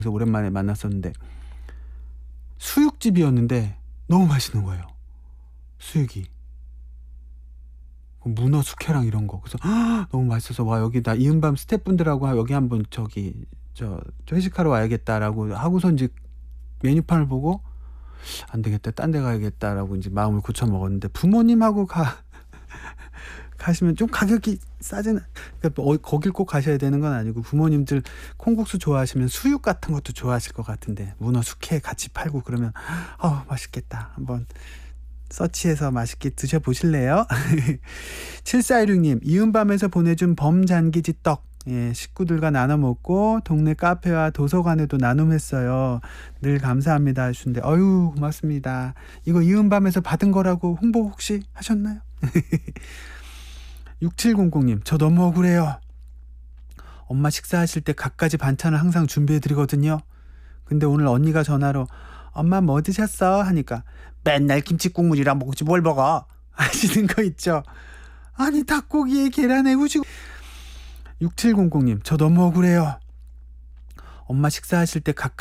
그래서 오랜만에 만났었는데 수육집이었는데 너무 맛있는 거예요. 수육이. 문어 숙회랑 이런 거. 그래서 너무 맛있어서 와 여기 나 이은밤 스태프분들하고 여기 한번 저 회식하러 와야겠다라고 하고서 이제 메뉴판을 보고 안 되겠다, 딴 데 가야겠다라고 이제 마음을 고쳐 먹었는데 부모님하고 가시면 좀 가격이 싸지는, 그러니까 거길 꼭 가셔야 되는 건 아니고 부모님들 콩국수 좋아하시면 수육 같은 것도 좋아하실 것 같은데 문어 숙회 같이 팔고 그러면 맛있겠다. 한번 서치해서 맛있게 드셔보실래요? 7416님 이은밤에서 보내준 범잔기지 떡, 예, 식구들과 나눠 먹고 동네 카페와 도서관에도 나눔했어요. 늘 감사합니다 하셨는데 어유 고맙습니다. 이거 이은밤에서 받은 거라고 홍보 혹시 하셨나요? 6700님 저 너무 억울해요. 엄마 식사하실 때 갖가지 반찬을 항상 준비해드리거든요. 근데 오늘 언니가 전화로 엄마 뭐 드셨어? 하니까 맨날 김치국물이랑 먹지 뭘 먹어 하시는 거 있죠. 아니 닭고기에 계란에 후식. 6700님 저 너무 억울해요. 엄마 식사하실 때